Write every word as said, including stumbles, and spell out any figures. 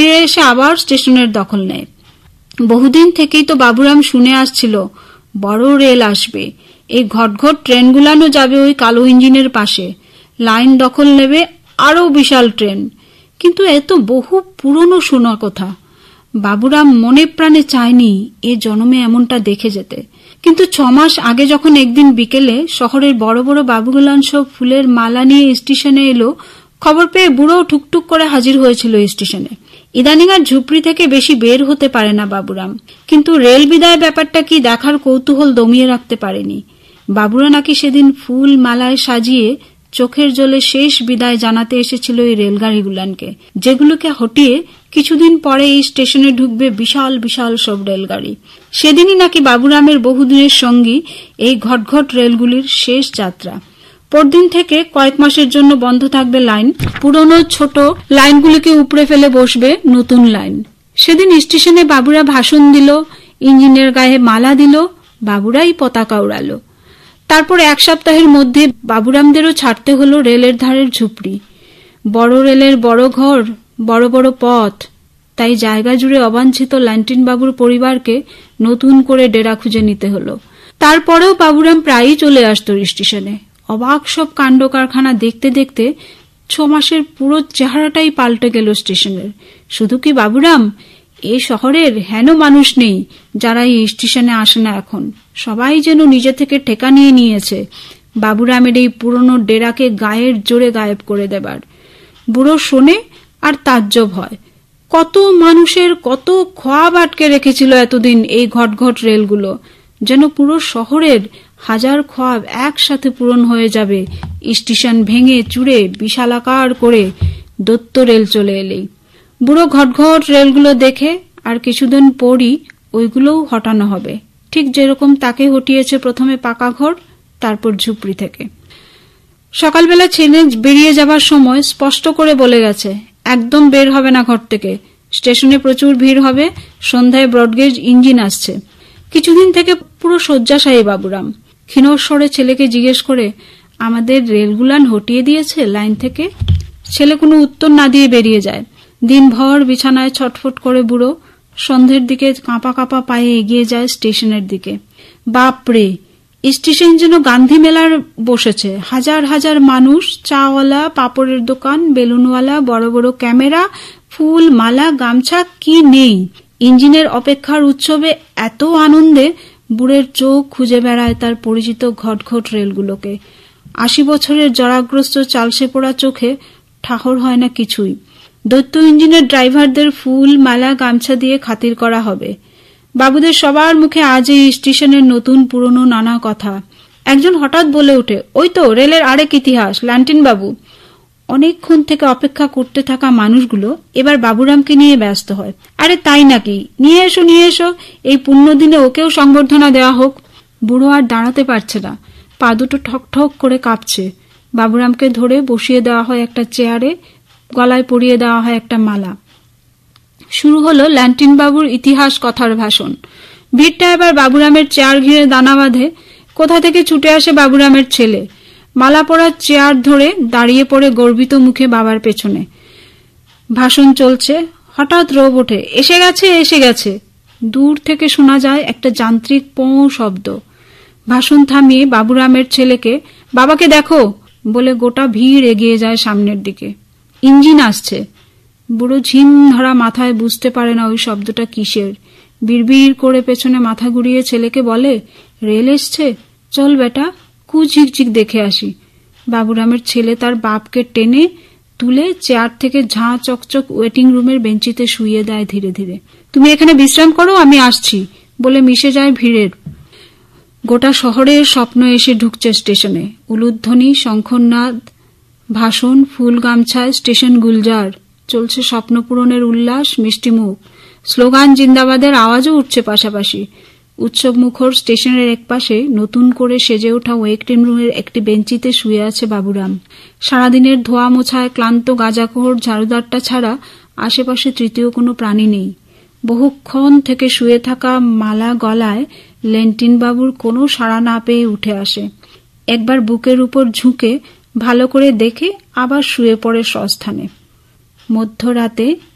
ফিরে এসে আবার স্টেশনের দখল নেয়। বহুদিন থেকেই তো বাবুরাম শুনে আসছিল বড় রেল আসবে, এই ঘটঘট ট্রেনগুলানো যাবে ওই কালো ইঞ্জিনের পাশে, লাইন দখল নেবে আরো বিশাল ট্রেন। কিন্তু এত বহু পুরনো শোনা কথা। বাবুরাম মনে প্রাণে চায়নি এ জন্মে এমনটা দেখে যেতে। কিন্তু ছমাস আগে যখন একদিন বিকেলে শহরের বড় বড় বাবুগুলান সব ফুলের মালা নিয়ে স্টেশনে এলো, খবর পেয়ে বুড়ো ঠুকঠুক করে হাজির হয়েছিল স্টেশনে। ইদানিং আর ঝুপড়ি থেকে বেশি বের হতে পারে না বাবুরাম, কিন্তু রেল বিদায় ব্যাপারটা কি দেখার কৌতূহল দমিয়ে রাখতে পারেনি। বাবুরা নাকি সেদিন ফুল মালায় সাজিয়ে চোখের জলে শেষ বিদায় জানাতে এসেছিল এই রেলগাড়িগুলানকে, যেগুলোকে হটিয়ে কিছুদিন পরে এই স্টেশনে ঢুকবে বিশাল বিশাল সব রেলগাড়ি। সেদিনই নাকি বাবুরামের বহুদিনের সঙ্গী এই ঘটঘট রেলগুলির শেষ যাত্রা। পরদিন থেকে কয়েক মাসের জন্য বন্ধ থাকবে লাইন, পুরনো ছোট লাইনগুলিকে উপড়ে ফেলে বসবে নতুন লাইন। সেদিন স্টেশনে বাবুরা ভাষণ দিল, ইঞ্জিনের গায়ে মালা দিল, বাবুরাই পতাকা উড়ালো। তারপর এক সপ্তাহের মধ্যে বাবুরামদেরও ছাড়তে হলো রেলের ধারের ঝুপড়ি। বড় রেলের বড় ঘর, বড় বড় পথ, তাই জায়গা জুড়ে অবাঞ্ছিত ল্যান্টিন বাবুর পরিবারকে নতুন করে ডেরা খুঁজে নিতে হলো। তারপরেও বাবুরাম প্রায়ই চলে আসত স্টেশনে। অবাক সব কাণ্ড কারখানা দেখতে দেখতে ছ মাসের পুরো চেহারাটাই পাল্টে গেল স্টেশনের। শুধু কি বাবুরাম, এ শহরের হেন মানুষ নেই যারা এই স্টেশনে আসে না এখন। সবাই যেন নিজে থেকে ঠেকা নিয়ে নিয়েছে বাবুরামের এই পুরনো ডেরাকে গায়ের জোরে গায়েব করে দেবার। বুড়ো শোনে আর তাজ্জব হয়। কত মানুষের কত খোয়াব আটকে রেখেছিল এতদিন এই ঘটঘট রেলগুলো, যেন পুরো শহরের হাজার খোয়াব একসাথে পূরণ হয়ে যাবে স্টেশন ভেঙে চুরে বিশালাকার করে দত্ত রেল চলে এলেই। বুড়ো ঘটঘট রেলগুলো দেখে আর কিছুদিন পরই ওইগুলোও হটানো হবে, ঠিক যেরকম তাকে হটিয়েছে প্রথমে পাকা ঘর, তারপর ঝুপড়ি থেকে। সকালবেলা ছেলে বেরিয়ে যাবার সময় স্পষ্ট করে বলে গেছে, একদম বের হবে না ঘর থেকে, স্টেশনে প্রচুর ভিড় হবে, সন্ধ্যায় ব্রডগেজ ইঞ্জিন আসছে। কিছুদিন থেকে পুরো শয্যাশায়ী বাবুরাম। ক্ষীণস্বরে ছেলেকে জিজ্ঞেস করে, আমাদের রেলগুলান হটিয়ে দিয়েছে লাইন থেকে? ছেলে কোনো উত্তর না দিয়ে বেরিয়ে যায়। দিনভর বিছানায় ছটফট করে বুড়ো সন্ধ্যের দিকে কাঁপা কাঁপা পায়ে এগিয়ে যায় স্টেশনের দিকে। বাপরে, স্টেশন যেন গান্ধী মেলার বসেছে। হাজার হাজার মানুষ, চাওয়ালা, পাপড়ের দোকান, বেলুনওয়ালা, বড় বড় ক্যামেরা, ফুল, মালা, গামছা, কি নেই। ইঞ্জিনের অপেক্ষার উৎসবে এত আনন্দে বুড়ের চোখ খুঁজে বেড়ায় তার পরিচিত ঘটঘট রেলগুলোকে। আশি বছরের জরাগ্রস্ত চালসে পোড়া চোখে ঠাহর হয় না কিছুই। দৈত্য ইঞ্জিনের ড্রাইভারদের ফুল, মালা, গামছা দিয়ে খাতির করা হবে। বাবুদের সবার মুখে আজ এই স্টেশনের নতুন পুরনো নানা কথা। একজন হঠাৎ বলে ওঠে, ওই তো রেলের আরেক ইতিহাস, ল্যান্টিন বাবু। অনেকক্ষণ থেকে অপেক্ষা করতে থাকা মানুষগুলো এবার বাবুরামকে নিয়ে ব্যস্ত হয়। আরে তাই নাকি, নিয়ে এসো নিয়ে এসো, এই পুণ্য দিনে ওকেও সংবর্ধনা দেওয়া হোক। বুড়ো আর দাঁড়াতে পারছে না, পা দুটো ঠক ঠক করে কাঁপছে। বাবুরামকে ধরে বসিয়ে দেওয়া হয় একটা চেয়ারে, গলায় পরিয়ে দেওয়া হয় একটা মালা। শুরু হলো ল্যান্টিন বাবুর ইতিহাস কথার ভাষণ। ভিড়টা এবার বাবুরামের চেয়ার ঘিরে দানা বাঁধে। কোথা থেকে ছুটে আসে বাবুরামের ছেলে, মালা পরার চেয়ার ধরে দাঁড়িয়ে পড়ে গর্বিত মুখে বাবার পেছনে। ভাষণ চলছে, হঠাৎ রোব ওঠে, এসে গেছে এসে গেছে। দূর থেকে শোনা যায় একটা যান্ত্রিক পোঁ শব্দ। ভাষণ থামিয়ে বাবুরামের ছেলেকে, বাবাকে দেখো বলে গোটা ভিড় এগিয়ে যায় সামনের দিকে। ইঞ্জিন আসছে। বুড়ো ঝিম ধরা মাথায় বুঝতে পারে না ওই শব্দটা কিসের। বিড়বিড় করে পেছনে মাথা ঘুরিয়ে ছেলেকে বলে, রেল এসছে, চল বেটা কু ঝিকঝিক দেখে আসি। বাবুরামের ছেলে তার বাপকে টেনে তুলে চেয়ার থেকে ঝাঁ চকচক ওয়েটিং রুমের বেঞ্চিতে শুইয়ে দেয় ধীরে ধীরে। তুমি এখানে বিশ্রাম করো, আমি আসছি বলে মিশে যায় ভিড়ের। গোটা শহরের স্বপ্ন এসে ঢুকছে স্টেশনে। উলুধ্বনি, শঙ্খনাদ, ভাষণ, ফুল গামছায় স্টেশন গুলজার। চলছে স্বপ্ন পূরণের উল্লাস, মিষ্টিমুখ, স্লোগান, জিন্দাবাদের আওয়াজও উঠছে পাশাপাশি। উৎসব মুখর স্টেশনের একপাশে নতুন করে সেজে ওঠা ওয়েটিং রুমের একটি বেঞ্চিতে শুয়ে আছে বাবুরাম। সারাদিনের ধোয়া মোছায় ক্লান্ত গাঁজাখোর ঝাড়ুদারটা ছাড়া আশেপাশে তৃতীয় কোনো প্রাণী নেই। বহুক্ষণ থেকে শুয়ে থাকা মালা গলায় ল্যান্টিন বাবুর কোনো সাড়া না পেয়ে উঠে আসে। একবার বুকের উপর ঝুঁকে ভালো করে দেখে আবার শুয়ে পড়ে স্বস্থানে। মধ্যরাতে